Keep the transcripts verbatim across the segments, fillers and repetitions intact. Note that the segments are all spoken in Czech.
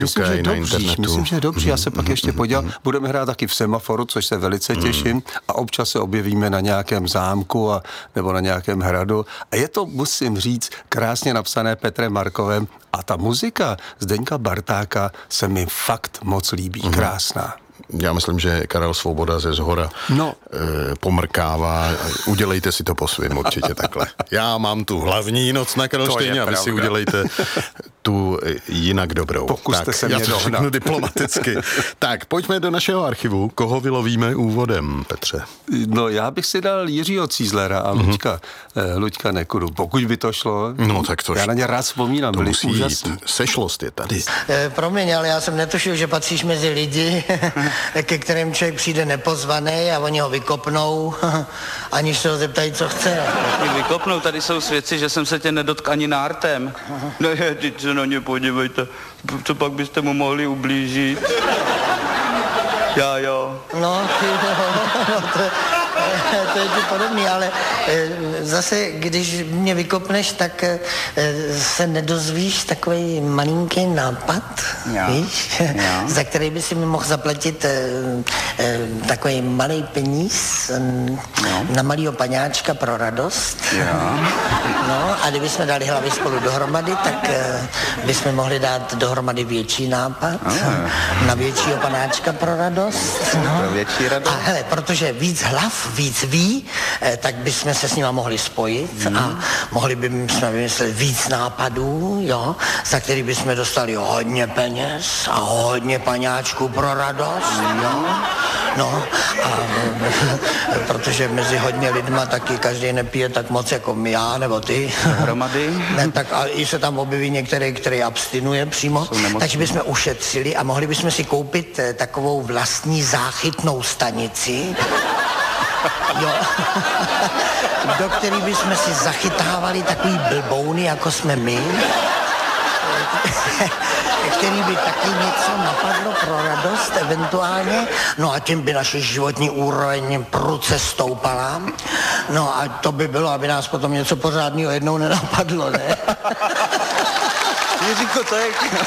Myslím, že dobří, myslím, že dobří. Já se pak ještě podíval. Budeme hrát taky v Semaforu, což se velice těším. A občas se objevíme na nějakém zámku a, nebo na nějakém hradu. A je to, musím říct, krásně napsané Petrem Markovem. A ta muzika Zdeňka Bartáka se mi fakt moc líbí. Krásná. Já myslím, že Karel Svoboda ze Zhora no. e, pomrkává. Udělejte si to po svým určitě takhle. Já mám tu hlavní noc na Karlštejně a vy si udělejte tu jinak dobrou. Pokuste tak, se já mě to řeknu diplomaticky. Tak, pojďme do našeho archivu. Koho vylovíme úvodem, Petře? No, já bych si dal Jiřího Cízlera a mm-hmm. Luďka, eh, Luďka Nekuru. Pokud by to šlo. No, tak to já na ně rád vzpomínám, byli úžasní. Sešlost je tady. E, promiň, ale já jsem netušil, že patříš mezi lidi, ke kterým člověk přijde nepozvaný a oni ho vykopnou, aniž se ho zeptají, co chce. Jak vykopnou, tady jsou svědci, že jsem se tě nedotkl ani nártem. No je, teď se na ně podívejte, co pak byste mu mohli ublížit. Já jo. No, no to, to je ti podobný, ale zase, když mě vykopneš, tak se nedozvíš takový malinký nápad, já. víš, já. za který by si mi mohl zaplatit takový malý peníz no. na malýho paňáčka pro radost. Já. No, a kdybychom dali hlavy spolu dohromady, tak bychom mohli dát dohromady větší nápad na většího panáčka pro radost. No. Pro větší radost. A hele, protože víc hlav, víc ví, eh, tak bychom se s nima mohli spojit mm. a mohli bychom vymyslet víc nápadů, jo, za který bychom dostali hodně peněz a hodně paňáčků pro radost, mm. jo. No, a protože mezi hodně lidma taky každý nepije tak moc jako já nebo ty. Hromady. Ne, tak a i se tam objeví některý, který abstinuje přímo, takže bychom ušetřili a mohli bychom si koupit eh, takovou vlastní záchytnou stanici, jo, do který bychom si zachytávali takový blbouny, jako jsme my, který by taky něco napadlo pro radost eventuálně, no a tím by naše životní úroveň prudce stoupala, no a to by bylo, aby nás potom něco pořádného jednou nenapadlo, ne? Jiříko, to je...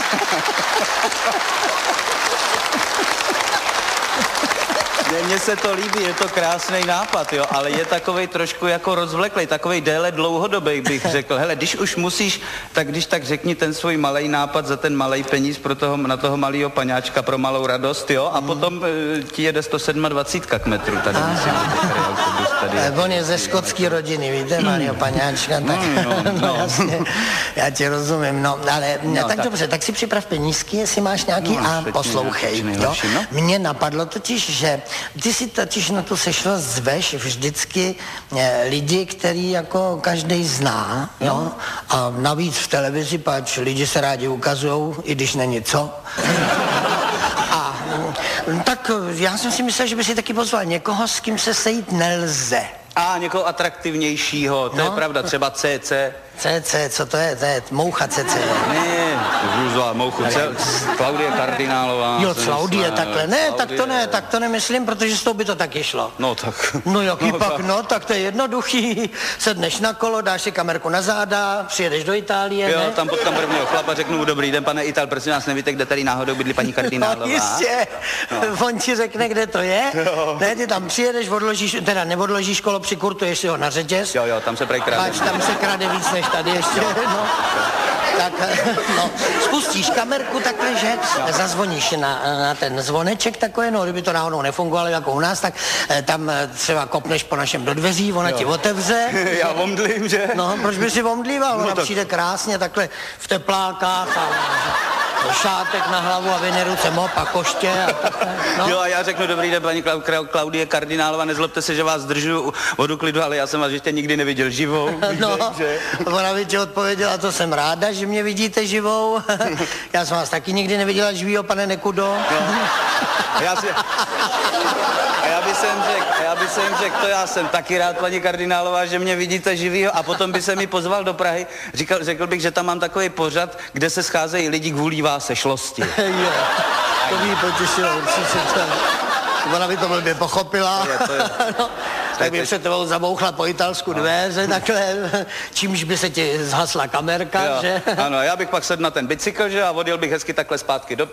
Mně se to líbí, je to krásný nápad, jo, ale je takovej trošku jako rozvleklej, takovej déle dlouhodobý bych řekl. Hele, když už musíš, tak když tak řekni ten svůj malej nápad za ten malej peníz pro toho, na toho malýho paňáčka pro malou radost, jo, a mm. potom e, ti jede sto dvacet sedm k metru tady, myslím, tady autobus tady. E, on je ze skotské rodiny, víte, malýho paňáčka, tak no, no, no. no, jasně, já ti rozumím, no, ale no, tak, tak dobře, tak si připrav penízky, jestli máš nějaký no, a poslouchej, jo. No? Mně napadlo totiž, že ty si totiž na tu sešlost zveš vždycky eh, lidi, který jako každej zná, jo? A navíc v televizi, pač lidi se rádi ukazujou, i když není co. A tak já jsem si myslel, že by si taky pozval někoho, s kým se sejít nelze. A někoho atraktivnějšího, to no. je pravda, třeba C C. C C, co to je? To je moucha C C. Ne, růzová mouchu, Klaudie Kardinálová. Jo, Klaudie takhle. Ne, Klaudie. tak to ne, tak to nemyslím, protože s tou by to taky šlo. No tak. No jaký no, pak, tak. no, tak to je jednoduchý. Sedneš na kolo, dáš si kamerku na záda, přijedeš do Itálie, jo, ne? tam potkám prvního chlapa, řeknu, dobrý den, pane Ital, prosím vás, nevíte, kde tady náhodou bydlí paní Kardinálová? No jistě, no. On ti řekne, kde to je. Jo. Ne, ty tam přijedeš, odložíš, teda neodložíš kolo, přikurtuješ si ho na řetěz. Jo, jo, tam se prej krade. Pač, tam se krade víc než tady ještě, no. Tak, no, spustíš kamerku takhle, že zazvoníš na, na ten zvoneček takový, no, kdyby to náhodou nefungovalo jako u nás, tak tam třeba kopneš po našem do dveří, ona jo. ti otevře. Já omdlím, že? No, proč by si omdlíval? Ona no, tak... přijde krásně takhle v teplákách a šátek na hlavu a vyne ruce mop a koště. A takhle, no. Jo, a já řeknu, dobrý den, paní Klaudie Kardinálová, nezlobte se, že vás zdržuju od uklidu, ale já jsem vás ještě nikdy neviděl živou. No, že? Ona by ti odpověděla, to jsem ráda, že mě vidíte živou. Já jsem vás taky nikdy neviděla živýho, pane Nekudo. No. A já si... A já bych sem řekl, a já bych sem řekl, to já jsem taky rád, paní Kardinálová, že mě vidíte živýho, a potom by se mi pozval do Prahy. Říkal, řekl bych, že tam mám takový pořad, kde se scházejí lidi kvůli vás sešlosti. Jo, to by jí potěšilo určitě. Ona by to blbě pochopila. Je, to je. No, Tak by před tebou zabouchla po italsku dveře, takhle, čímž by se ti zhasla kamerka, jo, že? Ano, já bych pak sedl na ten bicykl, že, a odjel bych hezky takhle zpátky do